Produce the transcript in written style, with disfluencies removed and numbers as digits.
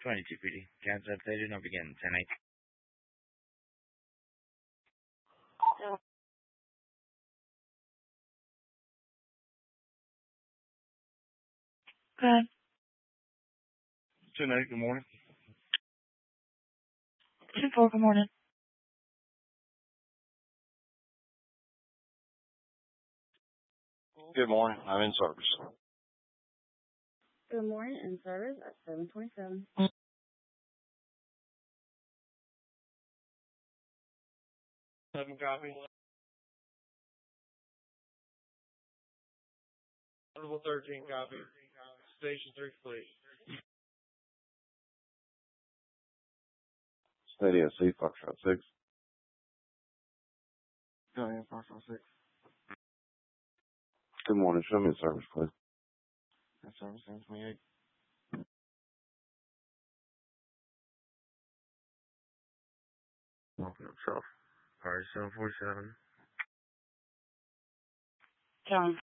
22 PD. Countdown updated. Now begin. 10-8. Good. 10-8. Good morning. 2-4, good morning. Good morning. I'm in service. Good morning, in service at 7:27. 7 copy. Level 13 copy. Station 3 complete. Steady at C, Foxtrot 6. Diane, Foxtrot 6. Good morning. Show me in service, please. In service, 7:28. Walking up south. Alright, 747. John.